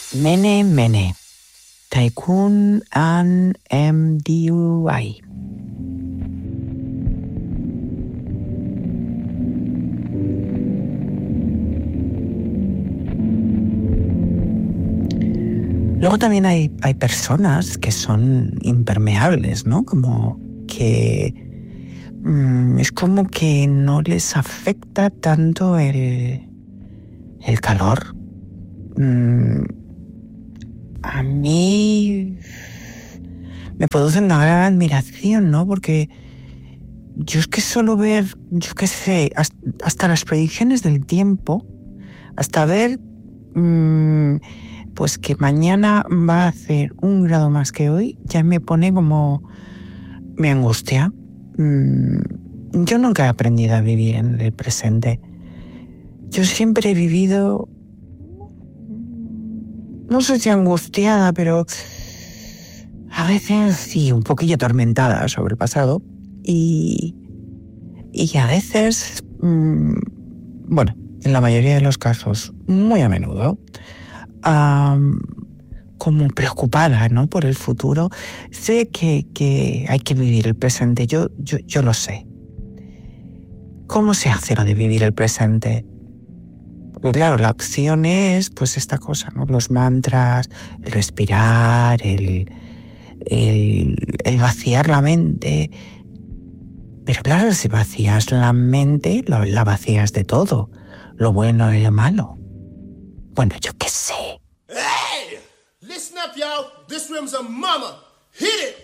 Mene Mene, Tycoon and MDY. Luego también hay personas que son impermeables, ¿no? Como que es como que no les afecta tanto el calor. A mí me produce una gran admiración, ¿no? Porque yo es que suelo ver, yo qué sé, hasta las predicciones del tiempo, hasta ver pues que mañana va a hacer 1 grado más que hoy, ya me pone como, me angustia. Yo nunca he aprendido a vivir en el presente. Yo siempre he vivido, no sé si angustiada, pero a veces sí, un poquillo atormentada sobre el pasado y a veces, bueno, en la mayoría de los casos, muy a menudo, como preocupada, ¿no? Por el futuro. Sé que hay que vivir el presente, yo lo sé. ¿Cómo se hace lo de vivir el presente? Porque claro, la opción es pues esta cosa, ¿no? Los mantras, el respirar, el vaciar la mente. Pero claro, si vacías la mente, la vacías de todo, lo bueno y lo malo. Bueno, yo qué sé. Hey! Listen up, y'all. This room's a mama. Hit it!